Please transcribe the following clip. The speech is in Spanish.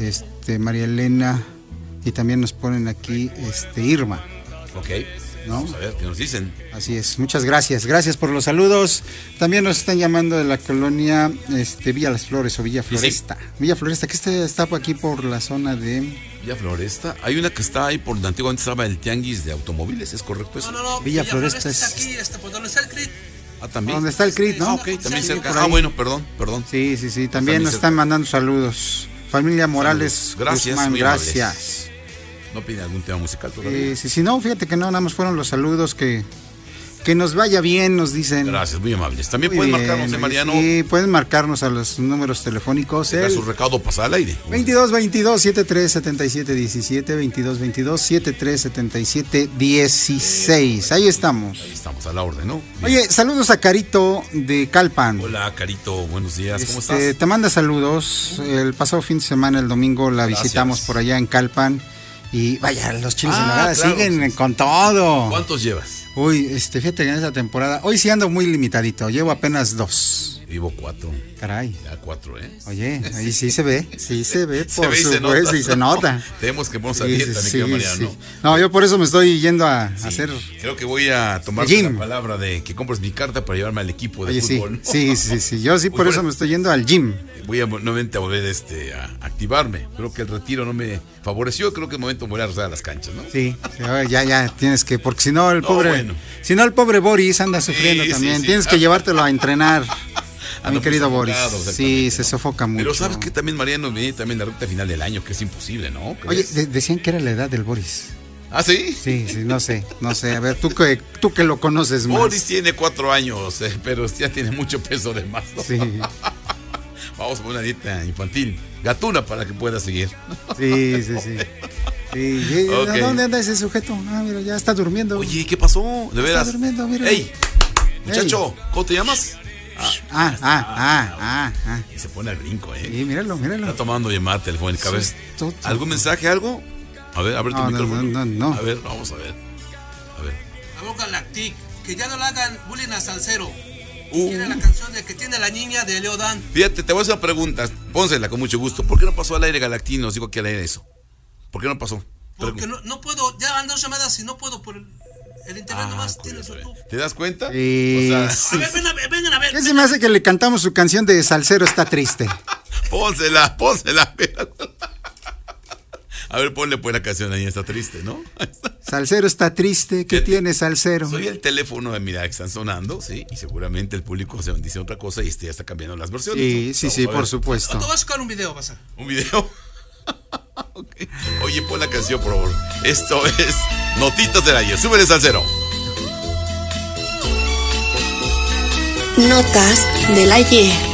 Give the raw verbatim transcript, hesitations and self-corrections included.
este, María Elena, y también nos ponen aquí este, Irma. Ok. ¿No? Vamos a ver qué nos dicen. Así es, muchas gracias, gracias por los saludos. También nos están llamando de la colonia este, Villa Las Flores o Villa Floresta. Sí, sí. Villa Floresta, que está, está aquí por la zona de Villa Floresta. Hay una que está ahí por donde antiguamente estaba el tianguis de automóviles, ¿es correcto eso? No, no, no. Villa, Villa Floresta, Floresta es aquí, este, por donde está el C R I T. Ah, también. ¿Dónde está el C R I T, no? Ah, ok, también sí, cerca. Ah, bueno, perdón, perdón. Sí, sí, sí, también nos están mandando saludos. Familia Morales, saludos. Gracias, Guzmán, muy gracias. Amables. ¿No pide algún tema musical todavía? Eh, sí, sí, no, fíjate que no, nada más fueron los saludos que, que nos vaya bien, nos dicen. Gracias, muy amables. También muy pueden bien, marcarnos, ¿eh, Mariano? Sí, pueden marcarnos a los números telefónicos. El... su recado pasa al aire. veintidós veintidós setenta y tres setenta y siete diecisiete, veintidós veintidós setenta y tres setenta y siete dieciséis. Ahí estamos. Ahí estamos, a la orden, ¿no? Bien. Oye, saludos a Carito de Calpan. Hola, Carito, buenos días, ¿cómo este, estás? Te manda saludos. El pasado fin de semana, el domingo, la Gracias. visitamos por allá en Calpan. Y vaya, los chiles ah, en nogada claro, siguen sí. con todo. ¿Cuántos llevas? Uy, este, fíjate que en esta temporada, hoy sí ando muy limitadito, llevo apenas dos. Llevo cuatro. Caray. Ya cuatro, ¿eh? Oye, ahí sí se ve, sí se ve, se por ve supuesto, y se nota. Tenemos que ponernos a sí, dieta, sí, mi querido Mariano. Sí. No, yo por eso me estoy yendo a, sí, a hacer. Creo que voy a tomar la palabra de que compres mi carta para llevarme al equipo de Oye, fútbol. Sí, ¿no? sí, sí, sí, yo sí por eso me estoy yendo al gym. Voy a nuevamente a volver este, a activarme. Creo que el retiro no me favoreció. Creo que es momento de volver a regresar a las canchas, ¿no? Sí, ya, ya tienes que, porque si no el no, pobre, bueno. si no el pobre Boris anda sufriendo sí, también. Sí, sí. Tienes que llevártelo a entrenar. A mi querido Boris. Sí, se sofoca mucho. Pero sabes que también, Mariano, viene también la recta final del año, que es imposible, ¿no? Oye, de- decían que era la edad del Boris. ¿Ah, sí? Sí, sí, no sé, no sé. A ver, tú que, tú que lo conoces más. Boris tiene cuatro años, eh, pero ya tiene mucho peso de más, ¿no? Sí. Vamos a poner una dieta infantil, gatuna, para que pueda seguir. Sí, sí, sí. sí. Okay. ¿Dónde anda ese sujeto? Ah, mira, ya está durmiendo. Oye, ¿qué pasó? ¿De veras? Está durmiendo, mira. ¡Ey! Muchacho, Ey. ¿cómo te llamas? Ah, ah, ah, ah, ah, ah. Y se pone al brinco, ¿eh? Sí, míralo, míralo. Está tomando llamada telefónica. A ver, ¿algún mensaje, algo? A ver, abre tu no, micrófono. No, no, no. A ver, vamos a ver. A ver. A Boca Lactic, que ya no le hagan bullying a Salcero. Uh. Quiere la canción de que tiene la niña de Leo Dan. Fíjate, te voy a hacer una pregunta. Pónsela con mucho gusto. ¿Por qué no pasó al aire Galactino? Os digo que al aire eso. ¿Por qué no pasó? Porque no, no puedo, ya van dos llamadas y no puedo por el, el internet ah, nomás tiene su YouTube. ¿Te das cuenta? Sí, o sea, sí. A ver, ven a ver, vengan a ver. ¿Qué se me hace que le cantamos su canción de Salsero está triste? Pónsela, pónsela. A ver, ponle pues la canción ahí, está triste, ¿no? Salsero está triste, ¿qué tiene Salsero? Soy el teléfono de mira que están sonando, sí, y seguramente el público se dice otra cosa y este ya está cambiando las versiones. Sí, ¿no? sí, sí, por supuesto. Te vas a sacar un video, vas a. ¿Un video? Okay. Oye, pon la canción, por favor. Esto es Notitas del Ayer. Súbele, Salsero. Notas del Ayer.